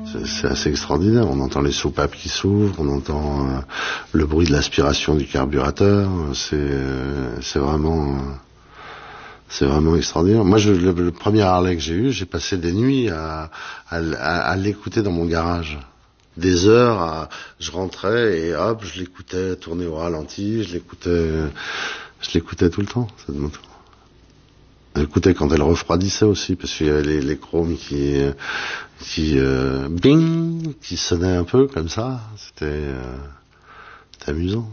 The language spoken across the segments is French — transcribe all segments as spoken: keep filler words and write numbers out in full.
C'est, c'est assez extraordinaire. On entend les soupapes qui s'ouvrent, on entend euh, le bruit de l'aspiration du carburateur. C'est, euh, c'est vraiment, euh, c'est vraiment extraordinaire. Moi, je, le, le premier Harley que j'ai eu, j'ai passé des nuits à, à, à, à l'écouter dans mon garage. Des heures, à, je rentrais et hop, je l'écoutais tourner au ralenti, je l'écoutais, je l'écoutais tout le temps, cette moto. Je l'écoutais quand elle refroidissait aussi, parce qu'il y avait les, les chromes qui, qui, euh, bing, qui sonnaient un peu comme ça. C'était, euh, c'était amusant.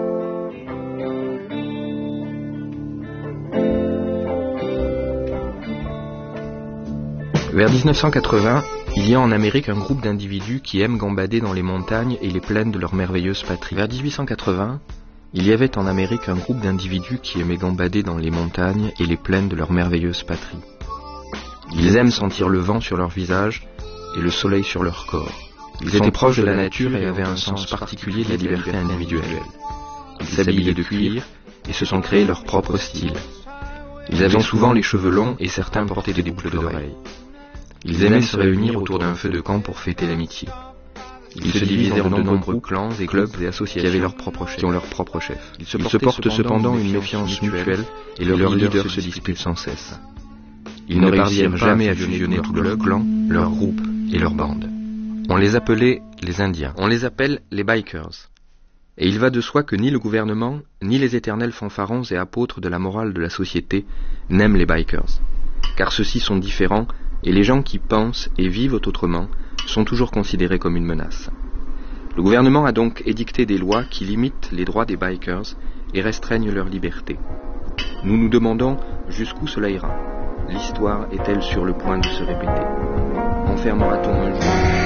Vers dix-neuf cent quatre-vingts, il y a en Amérique un groupe d'individus qui aiment gambader dans les montagnes et les plaines de leur merveilleuse patrie. Vers dix-huit cent quatre-vingts, il y avait en Amérique un groupe d'individus qui aimaient gambader dans les montagnes et les plaines de leur merveilleuse patrie. Ils aiment sentir le vent sur leur visage et le soleil sur leur corps. Ils étaient proches de la nature et avaient un sens particulier de la liberté individuelle. Ils s'habillaient de cuir et se sont créés leur propre style. Ils avaient souvent les cheveux longs et certains portaient des boucles d'oreilles. Ils aimaient se réunir autour d'un feu de camp pour fêter l'amitié. Ils se divisaient en de nombreux clans et clubs et associations qui avaient leur propre chef. Qui ont leur propre chef. Ils se, Ils se portent cependant une méfiance mutuelle et leurs leaders se disputent sans cesse. Ils ne parviennent jamais à fusionner tous leurs clans, leurs groupes et leurs bandes. On les appelait les Indiens. On les appelle les bikers. Et il va de soi que ni le gouvernement, ni les éternels fanfarons et apôtres de la morale de la société n'aiment les bikers. Car ceux-ci sont différents et les gens qui pensent et vivent autrement sont toujours considérés comme une menace. Le gouvernement a donc édicté des lois qui limitent les droits des bikers et restreignent leur liberté. Nous nous demandons jusqu'où cela ira. L'histoire est-elle sur le point de se répéter? Enfermera-t-on un jour